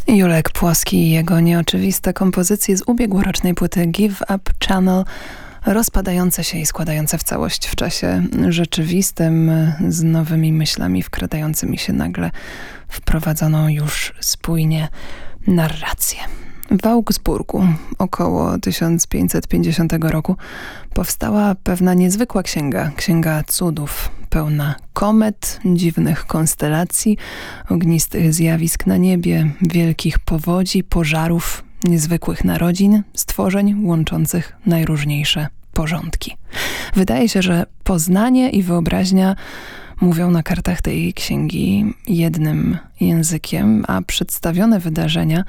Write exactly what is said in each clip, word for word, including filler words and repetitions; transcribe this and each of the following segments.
Julek Płoski i jego nieoczywiste kompozycje z ubiegłorocznej płyty Give Up Channel, rozpadające się i składające w całość w czasie rzeczywistym, z nowymi myślami wkradającymi się nagle wprowadzoną już spójnie narrację. W Augsburgu około tysiąc pięćset pięćdziesiątego roku powstała pewna niezwykła księga, księga cudów, pełna komet, dziwnych konstelacji, ognistych zjawisk na niebie, wielkich powodzi, pożarów, niezwykłych narodzin, stworzeń łączących najróżniejsze porządki. Wydaje się, że poznanie i wyobraźnia mówią na kartach tej księgi jednym językiem, a przedstawione wydarzenia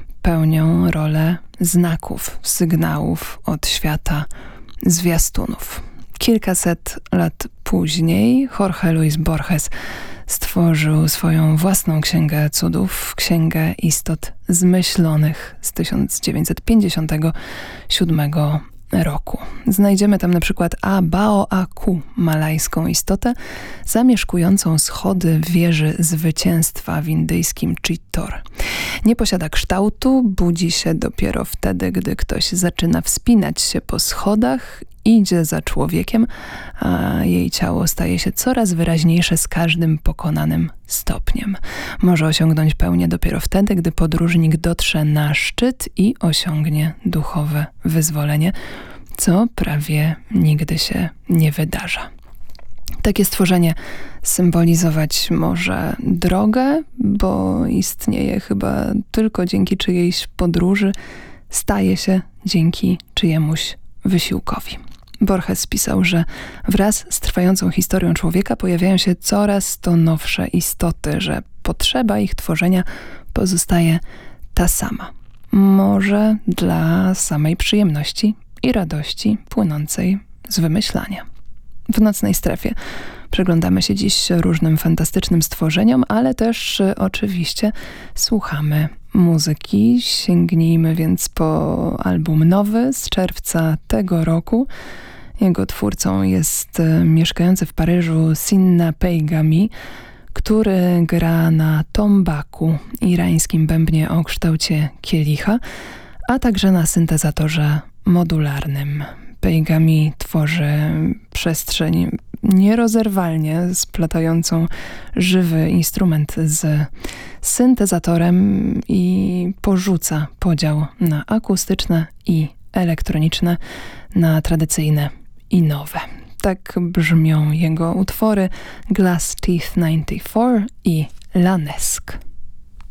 pełnią rolę znaków, sygnałów od świata, zwiastunów. Kilkaset lat później Jorge Luis Borges stworzył swoją własną księgę cudów, księgę istot zmyślonych z tysiąc dziewięćset pięćdziesiątego siódmego roku. Znajdziemy tam na przykład Abao Aku, malajską istotę zamieszkującą schody wieży zwycięstwa w indyjskim Chittor. Nie posiada kształtu, budzi się dopiero wtedy, gdy ktoś zaczyna wspinać się po schodach, idzie za człowiekiem, a jej ciało staje się coraz wyraźniejsze z każdym pokonanym stopniem. Może osiągnąć pełnię dopiero wtedy, gdy podróżnik dotrze na szczyt i osiągnie duchowe wyzwolenie, co prawie nigdy się nie wydarza. Takie stworzenie symbolizować może drogę, bo istnieje chyba tylko dzięki czyjejś podróży, staje się dzięki czyjemuś wysiłkowi. Borges pisał, że wraz z trwającą historią człowieka pojawiają się coraz to nowsze istoty, że potrzeba ich tworzenia pozostaje ta sama. Może dla samej przyjemności i radości płynącej z wymyślania. W Nocnej Strefie przyglądamy się dziś różnym fantastycznym stworzeniom, ale też y, oczywiście słuchamy muzyki. Sięgnijmy więc po album nowy z czerwca tego roku. Jego twórcą jest y, mieszkający w Paryżu Sinna Peygami, który gra na tombaku, irańskim bębnie o kształcie kielicha, a także na syntezatorze modularnym. Peygami tworzy przestrzeń nierozerwalnie splatającą żywy instrument z syntezatorem i porzuca podział na akustyczne i elektroniczne, na tradycyjne i nowe. Tak brzmią jego utwory Glass Teeth dziewięćdziesiąt cztery i Lanesque.